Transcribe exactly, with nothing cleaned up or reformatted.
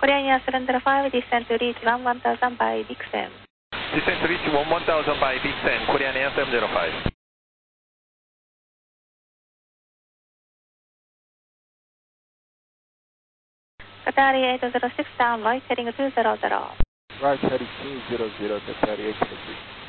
Korean Air Cylinder five, descent to reach one one thousand by Dixon. Descent to reach one one thousand by Dixon, Korean Air seven zero five. Qatari eight zero six down, right heading two zero zero. Right heading two zero zero, Qatari eight zero six.